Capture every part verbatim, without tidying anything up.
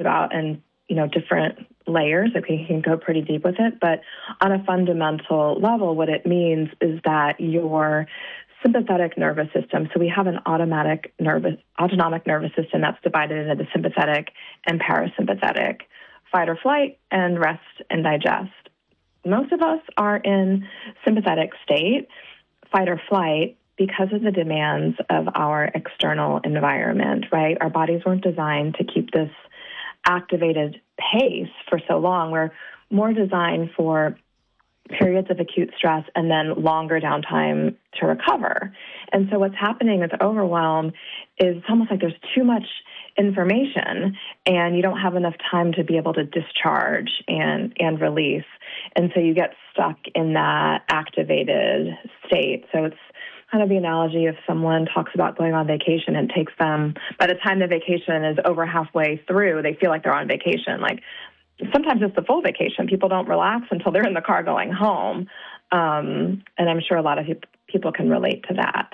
about in, you know, different layers. Like we can go pretty deep with it. But on a fundamental level, what it means is that your sympathetic nervous system, so we have an automatic nervous, autonomic nervous system that's divided into the sympathetic and parasympathetic, fight or flight, and rest and digest. Most of us are in sympathetic state, fight or flight, because of the demands of our external environment, right? Our bodies weren't designed to keep this activated pace for so long. We're more designed for periods of acute stress and then longer downtime to recover. And so what's happening with overwhelm is it's almost like there's too much information and you don't have enough time to be able to discharge and, and release. And so you get stuck in that activated state. So it's kind of the analogy if someone talks about going on vacation, it takes them, by the time the vacation is over halfway through, they feel like they're on vacation. Like sometimes it's the full vacation. People don't relax until they're in the car going home. Um, and I'm sure a lot of people can relate to that.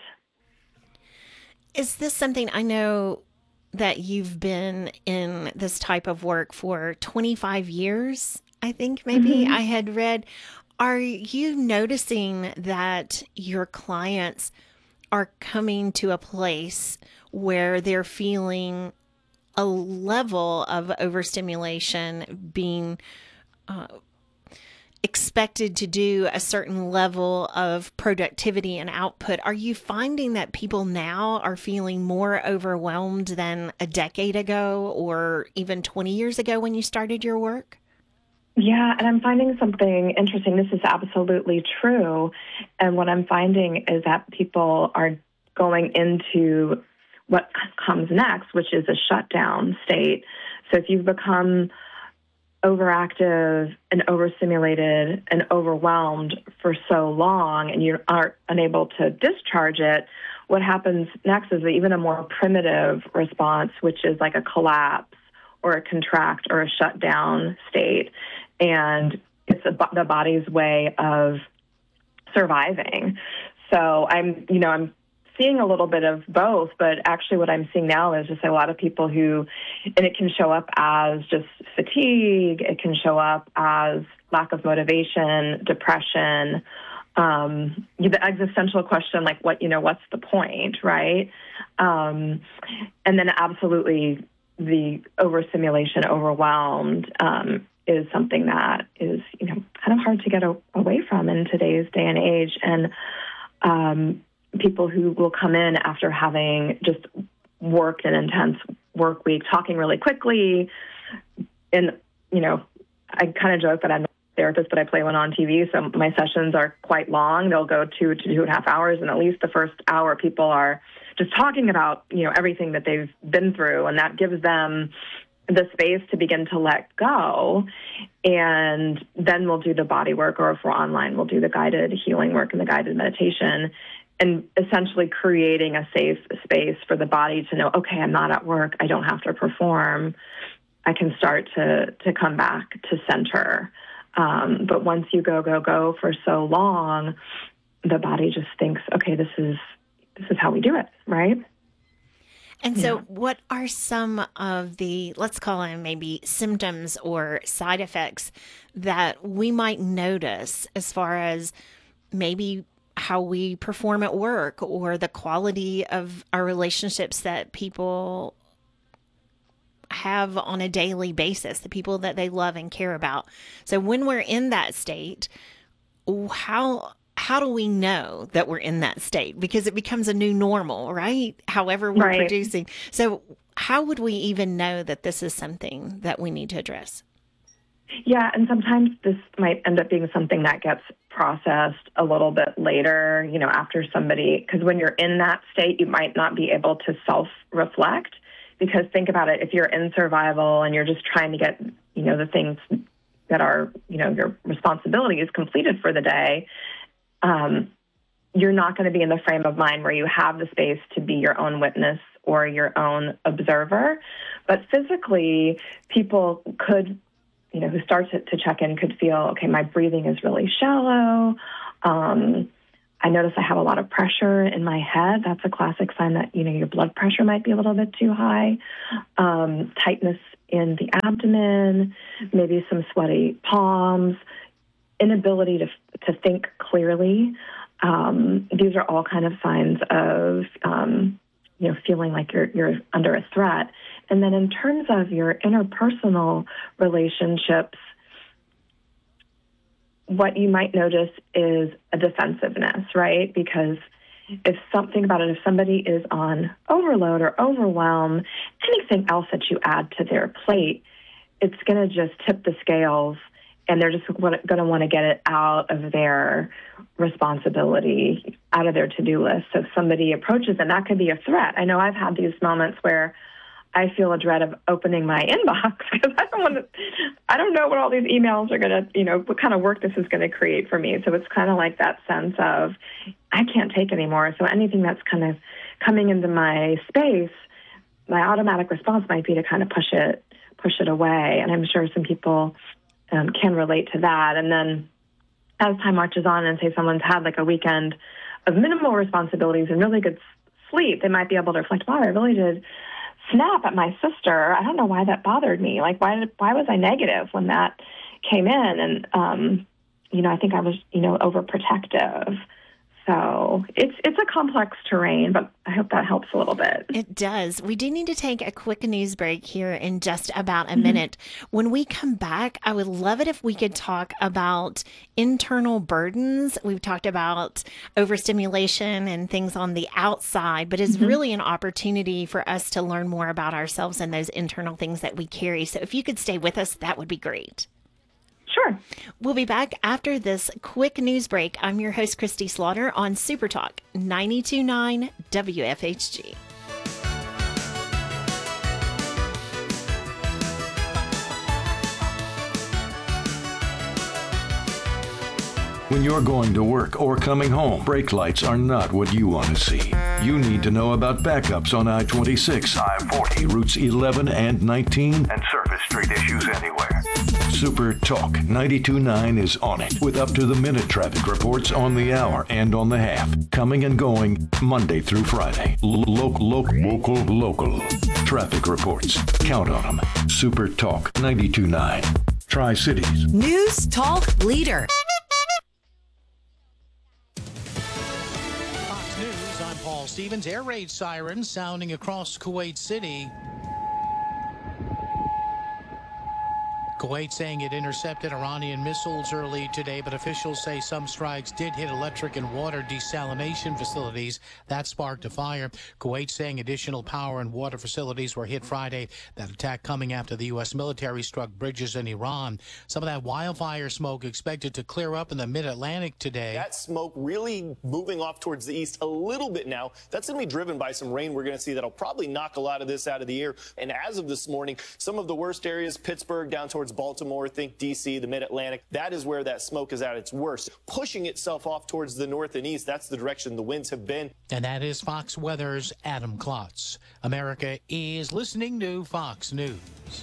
Is this something, I know that you've been in this type of work for twenty-five years, I think maybe mm-hmm. I had read. Are you noticing that your clients are coming to a place where they're feeling a level of overstimulation, being uh, expected to do a certain level of productivity and output? Are you finding that people now are feeling more overwhelmed than a decade ago or even twenty years ago when you started your work? Yeah, and I'm finding something interesting. This is absolutely true. And what I'm finding is that people are going into what comes next, which is a shutdown state. So if you've become overactive and overstimulated and overwhelmed for so long and you aren't unable to discharge it, what happens next is even a more primitive response, which is like a collapse or a contract or a shutdown state. And it's a, the body's way of surviving. So I'm, you know, I'm seeing a little bit of both, but actually what I'm seeing now is just a lot of people who, and it can show up as just fatigue. It can show up as lack of motivation, depression, um, the existential question, like what, you know, what's the point, right? Um, and then absolutely the overstimulation, overwhelmed, um, is something that is, you know, kind of hard to get a, away from in today's day and age. And um, people who will come in after having just worked an intense work week, talking really quickly. And, you know, I kind of joke that I'm not a therapist, but I play one on T V. So my sessions are quite long. They'll go two to two and a half hours. And at least the first hour, people are just talking about, you know, everything that they've been through. And that gives them the space to begin to let go. And then we'll do the body work, or if we're online, we'll do the guided healing work and the guided meditation, and essentially creating a safe space for the body to know, okay, I'm not at work. I don't have to perform. I can start to, to come back to center. Um, but once you go, go, go for so long, the body just thinks, okay, this is, this is how we do it. Right. And so yeah. What are some of the, let's call them maybe symptoms or side effects that we might notice as far as maybe how we perform at work or the quality of our relationships that people have on a daily basis, the people that they love and care about? So when we're in that state, how how do we know that we're in that state? Because it becomes a new normal, right? However we're right. producing. So how would we even know that this is something that we need to address? Yeah, and sometimes this might end up being something that gets processed a little bit later, you know, after somebody, because when you're in that state, you might not be able to self-reflect. Because think about it, if you're in survival and you're just trying to get, you know, the things that are, you know, your responsibilities completed for the day, um, you're not going to be in the frame of mind where you have the space to be your own witness or your own observer. But physically, people could, you know, who start to, to check in could feel, okay, my breathing is really shallow. Um, I notice I have a lot of pressure in my head. That's a classic sign that, you know, your blood pressure might be a little bit too high. Um, tightness in the abdomen, maybe some sweaty palms, inability to to think clearly. Um, these are all kind of signs of um, you know feeling like you're you're under a threat. And then in terms of your interpersonal relationships, what you might notice is a defensiveness, right? Because if something about it, if somebody is on overload or overwhelm, anything else that you add to their plate, it's going to just tip the scales, and they're just going to want to get it out of their responsibility, out of their to-do list. So if somebody approaches, and that could be a threat. I know I've had these moments where I feel a dread of opening my inbox because I don't want to, I don't know what all these emails are going to, you know, what kind of work this is going to create for me. So it's kind of like that sense of I can't take anymore. So anything that's kind of coming into my space, my automatic response might be to kind of push it, push it away. And I'm sure some people um, can relate to that. And then as time marches on and say someone's had like a weekend of minimal responsibilities and really good sleep, they might be able to reflect, wow, I really did snap at my sister. I don't know why that bothered me. Like, why did, why was I negative when that came in? And, um, you know, I think I was, you know, overprotective. So it's it's a complex terrain, but I hope that helps a little bit. It does. We do need to take a quick news break here in just about a minute. When we come back, I would love it if we could talk about internal burdens. We've talked about overstimulation and things on the outside, but it's mm-hmm. really an opportunity for us to learn more about ourselves and those internal things that we carry. So if you could stay with us, that would be great. Sure. We'll be back after this quick news break. I'm your host, Christy Slaughter, on Super Talk ninety-two point nine W F H G. When you're going to work or coming home, brake lights are not what you want to see. You need to know about backups on I twenty-six, I forty, routes eleven and nineteen, and surface street issues anywhere. Super Talk ninety-two point nine is on it with up-to-the-minute traffic reports on the hour and on the half, coming and going Monday through Friday. Local, local, local, local. Traffic reports. Count on them. Super Talk ninety-two point nine. Tri-Cities. News Talk Leader. Fox News, I'm Paul Stevens. Air raid sirens sounding across Kuwait City. Kuwait saying it intercepted Iranian missiles early today, but officials say some strikes did hit electric and water desalination facilities. That sparked a fire. Kuwait saying additional power and water facilities were hit Friday. That attack coming after the U S military struck bridges in Iran. Some of that wildfire smoke expected to clear up in the mid-Atlantic today. That smoke really moving off towards the east a little bit now. That's going to be driven by some rain we're going to see that'll probably knock a lot of this out of the air. And as of this morning, some of the worst areas, Pittsburgh down towards Baltimore, think D C, the mid-Atlantic, that is where that smoke is at its worst. Pushing itself off towards the north and east, that's the direction the winds have been. And that is Fox Weather's Adam Klotz. America is listening to Fox News.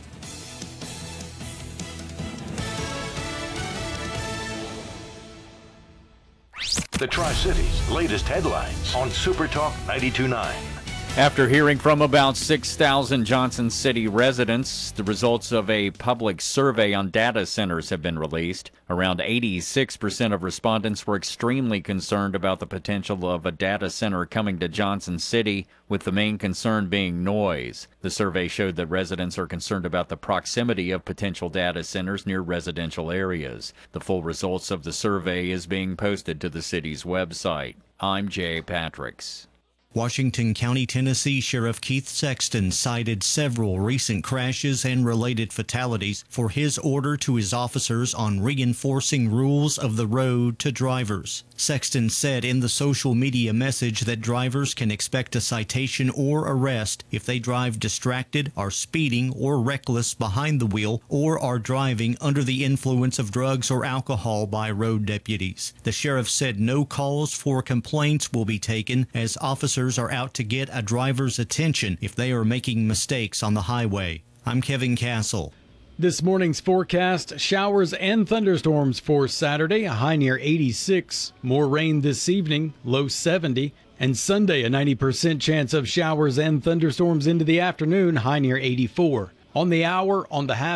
The Tri-Cities' latest headlines on Super Talk ninety-two point nine. After hearing from about six thousand Johnson City residents, the results of a public survey on data centers have been released. Around eighty-six percent of respondents were extremely concerned about the potential of a data center coming to Johnson City, with the main concern being noise. The survey showed that residents are concerned about the proximity of potential data centers near residential areas. The full results of the survey is being posted to the city's website. I'm Jay Patricks. Washington County, Tennessee Sheriff Keith Sexton cited several recent crashes and related fatalities for his order to his officers on reinforcing rules of the road to drivers. Sexton said in the social media message that drivers can expect a citation or arrest if they drive distracted, are speeding or reckless behind the wheel, or are driving under the influence of drugs or alcohol by road deputies. The sheriff said no calls for complaints will be taken as officers are out to get a driver's attention if they are making mistakes on the highway. I'm Kevin Castle. This morning's forecast, showers and thunderstorms for Saturday, a high near eighty-six. More rain this evening, low seventy. And Sunday, a ninety percent chance of showers and thunderstorms into the afternoon, high near eighty-four. On the hour, on the half